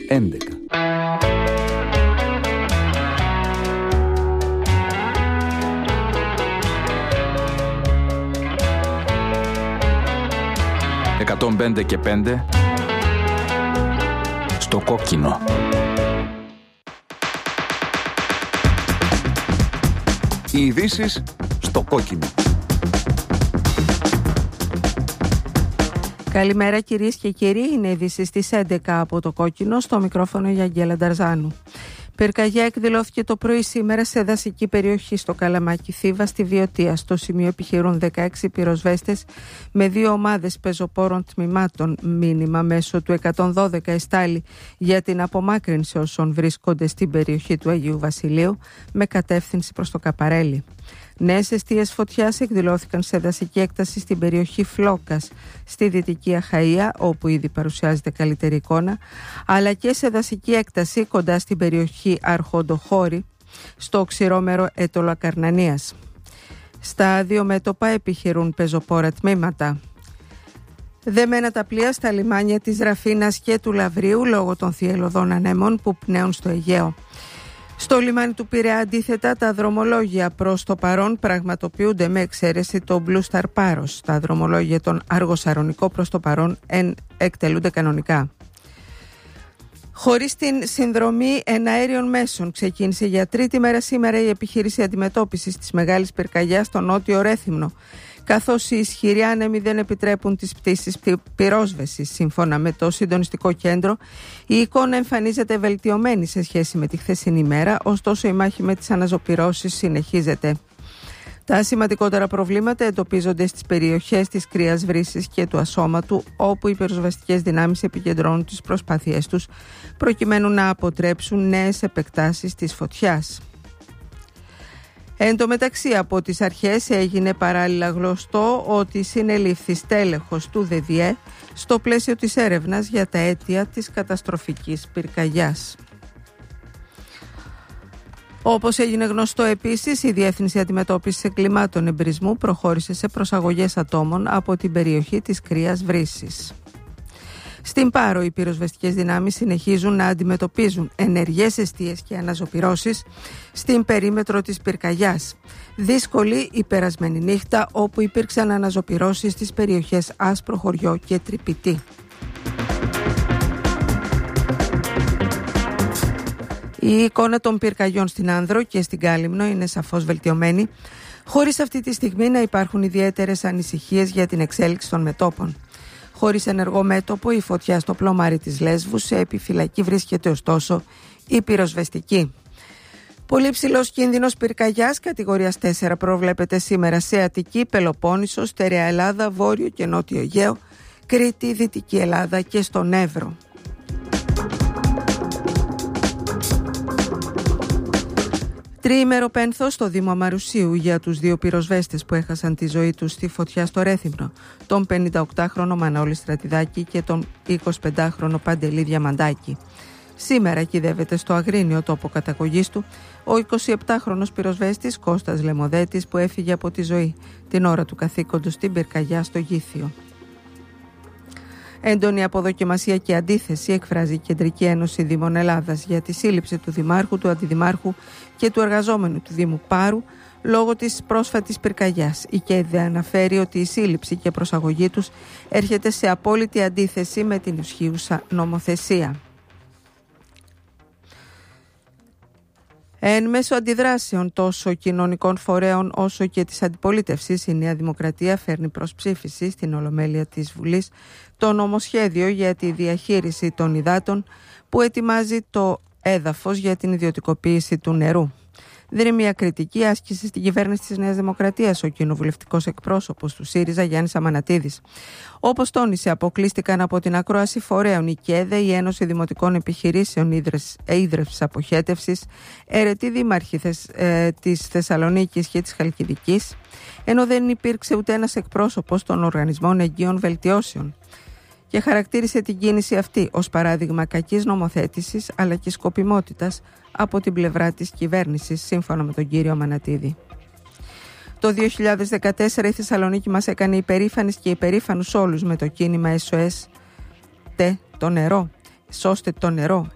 11. «105 και 5» στο κόκκινο. Οι ειδήσεις στο κόκκινο. Καλημέρα κυρίες και κύριοι, είναι ειδήσεις στις 11 από το κόκκινο, στο μικρόφωνο η Αγγέλα Νταρζάνου. Πυρκαγιά εκδηλώθηκε το πρωί σήμερα σε δασική περιοχή στο Καλαμάκι Θήβα στη Βιωτία. Στο σημείο επιχειρούν 16 πυροσβέστες με 2 ομάδες πεζοπόρων τμήματων. Μήνυμα μέσω του 112 εστάλει για την απομάκρυνση όσων βρίσκονται στην περιοχή του Αγίου Βασιλείου με κατεύθυνση προς το Καπαρέλι. Νέες εστίες φωτιάς εκδηλώθηκαν σε δασική έκταση στην περιοχή Φλόκας, στη Δυτική Αχαΐα, όπου ήδη παρουσιάζεται καλύτερη εικόνα, αλλά και σε δασική έκταση κοντά στην περιοχή Αρχοντοχώρη, στο οξυρόμερο Ετωλακαρνανίας. Στα 2 μέτωπα επιχειρούν πεζοπόρα τμήματα. Δεμένα τα πλοία στα λιμάνια της Ραφίνας και του Λαβρίου λόγω των θυελλωδών ανέμων που πνέουν στο Αιγαίο. Στο λιμάνι του Πειραιά, αντίθετα, τα δρομολόγια προς το παρόν πραγματοποιούνται με εξαίρεση το Blue Star Paros. Τα δρομολόγια των Αργοσαρονικό προς το παρόν εκτελούνται κανονικά. Χωρίς την συνδρομή εναέριων μέσων, ξεκίνησε για τρίτη μέρα σήμερα η επιχείρηση αντιμετώπισης της μεγάλης πυρκαγιάς στο νότιο Ρέθυμνο, καθώς οι ισχυροί άνεμοι δεν επιτρέπουν τις πτήσεις πυρόσβεσης. Σύμφωνα με το συντονιστικό κέντρο, η εικόνα εμφανίζεται βελτιωμένη σε σχέση με τη χθεσινή μέρα, ωστόσο η μάχη με τις αναζωπυρώσεις συνεχίζεται. Τα σημαντικότερα προβλήματα εντοπίζονται στις περιοχές της Κρύας Βρύσης και του Ασώματου, όπου οι πυροσβεστικές δυνάμεις επικεντρώνουν τις προσπάθειές τους προκειμένου να αποτρέψουν νέες επεκτάσεις της φωτιάς. Εν τω μεταξύ, από τις αρχές έγινε παράλληλα γνωστό ότι συνελήφθη στέλεχος του ΔΔΕ στο πλαίσιο της έρευνας για τα αίτια της καταστροφικής πυρκαγιάς. Όπως έγινε γνωστό επίσης, η Διεύθυνση Αντιμετώπισης Εγκλημάτων Εμπρισμού προχώρησε σε προσαγωγές ατόμων από την περιοχή της Κρύας Βρύσης. Στην Πάρο, οι πυροσβεστικές δυνάμεις συνεχίζουν να αντιμετωπίζουν ενεργές εστίες και αναζωπυρώσεις στην περίμετρο της πυρκαγιάς. Δύσκολη η περασμένη νύχτα, όπου υπήρξαν αναζωπυρώσεις στις περιοχές Άσπρο Χωριό και Τρυπητή. Η εικόνα των πυρκαγιών στην Άνδρο και στην Κάλυμνο είναι σαφώς βελτιωμένη, χωρίς αυτή τη στιγμή να υπάρχουν ιδιαίτερες ανησυχίες για την εξέλιξη των μετώπων. Χωρίς ενεργό μέτωπο, η φωτιά στο πλωμάρι της Λέσβου σε επιφυλακή βρίσκεται ωστόσο η πυροσβεστική. Πολύ ψηλός κίνδυνος πυρκαγιάς κατηγορίας 4 προβλέπεται σήμερα σε Αττική, Πελοπόννησο, Στερεά Ελλάδα, Βόρειο και Νότιο Αιγαίο, Κρήτη, Δυτική Ελλάδα και στον Εύρο. Τριήμερο πένθος στο Δήμο Αμαρουσίου για τους 2 πυροσβέστες που έχασαν τη ζωή τους στη φωτιά στο Ρέθυμνο, τον 58χρονο Μανώλη Στρατιδάκη και τον 25χρονο Παντελή Διαμαντάκη. Σήμερα κυδεύεται στο Αγρίνιο, τόπο καταγωγής του, ο 27χρονος πυροσβέστης Κώστας Λεμοδέτης που έφυγε από τη ζωή την ώρα του καθήκοντος στην πυρκαγιά στο Γήθιο. Έντονη αποδοκιμασία και αντίθεση εκφράζει η Κεντρική Ένωση Δήμων Ελλάδας για τη σύλληψη του Δημάρχου, του Αντιδημάρχου και του εργαζόμενου του Δήμου Πάρου λόγω της πρόσφατης πυρκαγιάς. Η ΚΕΔΕ αναφέρει ότι η σύλληψη και προσαγωγή τους έρχεται σε απόλυτη αντίθεση με την ισχύουσα νομοθεσία. Εν μέσω αντιδράσεων τόσο κοινωνικών φορέων όσο και της αντιπολίτευσης, η Νέα Δημοκρατία φέρνει προς ψήφιση στην Ολομέλεια της Βουλής το νομοσχέδιο για τη διαχείριση των υδάτων που ετοιμάζει το έδαφος για την ιδιωτικοποίηση του νερού. Δίνει μια κριτική άσκηση στην κυβέρνηση της Νέας Δημοκρατίας ο κοινοβουλευτικός εκπρόσωπος του ΣΥΡΙΖΑ Γιάννης Αμανατίδης. Όπως τόνισε, αποκλείστηκαν από την ακρόαση φορέων η ΚΕΔΕ, η Ένωση Δημοτικών Επιχειρήσεων Ίδρευσης Αποχέτευσης, αιρετοί δήμαρχοι της Θεσσαλονίκης και της Χαλκιδικής, ενώ δεν υπήρξε ούτε ένας εκπρόσωπος των οργανισμών εγγύων βελτιώσεων. Και χαρακτήρισε την κίνηση αυτή ως παράδειγμα κακής νομοθέτησης αλλά και σκοπιμότητας από την πλευρά της κυβέρνησης, σύμφωνα με τον κύριο Αμανατίδη. Το 2014 η Θεσσαλονίκη μας έκανε υπερήφανες και υπερήφανους όλους με το κίνημα SOS το νερό. Σώστε το νερό.